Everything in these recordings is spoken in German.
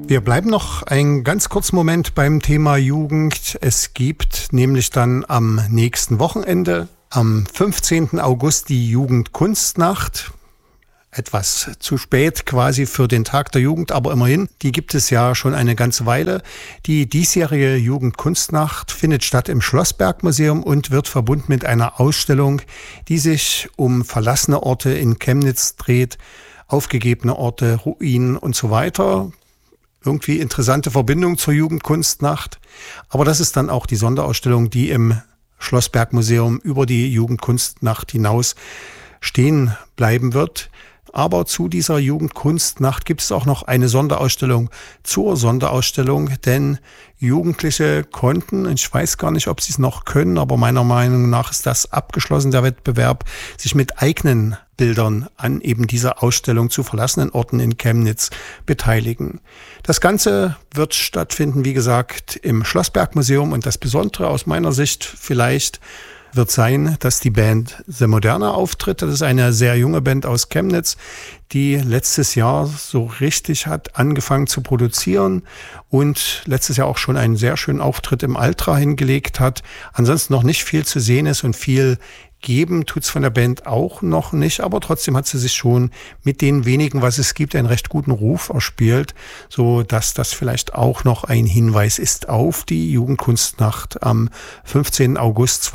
Wir bleiben noch einen ganz kurzen Moment beim Thema Jugend. Es gibt nämlich dann am nächsten Wochenende, am 15. August, die Jugendkunstnacht. Etwas zu spät quasi für den Tag der Jugend, aber immerhin, die gibt es ja schon eine ganze Weile. Die diesjährige Jugendkunstnacht findet statt im Schlossberg-Museum und wird verbunden mit einer Ausstellung, die sich um verlassene Orte in Chemnitz dreht, aufgegebene Orte, Ruinen und so weiter. Irgendwie interessante Verbindung zur Jugendkunstnacht. Aber das ist dann auch die Sonderausstellung, die im Schlossberg-Museum über die Jugendkunstnacht hinaus stehen bleiben wird. Aber zu dieser Jugendkunstnacht gibt es auch noch eine Sonderausstellung zur Sonderausstellung, denn Jugendliche konnten, ich weiß gar nicht, ob sie es noch können, aber meiner Meinung nach ist das abgeschlossen, der Wettbewerb, sich mit eigenen Bildern an eben dieser Ausstellung zu verlassenen Orten in Chemnitz beteiligen. Das Ganze wird stattfinden, wie gesagt, im Schlossberg-Museum und das Besondere aus meiner Sicht vielleicht wird sein, dass die Band The Moderna auftritt. Das ist eine sehr junge Band aus Chemnitz, die letztes Jahr so richtig hat angefangen zu produzieren und letztes Jahr auch schon einen sehr schönen Auftritt im Altra hingelegt hat. Ansonsten noch nicht viel zu sehen ist und viel geben tut's von der Band auch noch nicht, aber trotzdem hat sie sich schon mit den wenigen, was es gibt, einen recht guten Ruf erspielt, so dass das vielleicht auch noch ein Hinweis ist auf die Jugendkunstnacht am 15. August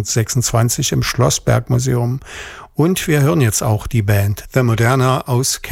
2026 im Schlossberg-Museum. Und wir hören jetzt auch die Band The Moderna aus Chemnitz.